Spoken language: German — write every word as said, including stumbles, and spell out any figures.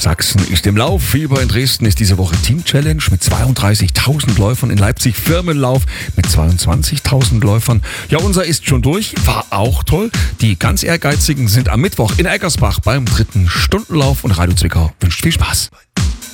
Sachsen ist im Lauf. Fieber in Dresden ist diese Woche Team Challenge mit zweiunddreißigtausend Läufern. In Leipzig Firmenlauf mit zweiundzwanzigtausend Läufern. Ja, unser ist schon durch. War auch toll. Die ganz Ehrgeizigen sind am Mittwoch in Eckersbach beim dritten Stundenlauf und Radio Zwickau wünscht viel Spaß.